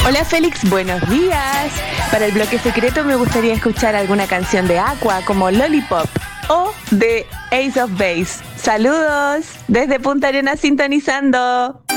Hola Félix, buenos días. Para el bloque secreto me gustaría escuchar alguna canción de Aqua como Lollipop o de Ace of Base. Saludos desde Punta Arenas sintonizando.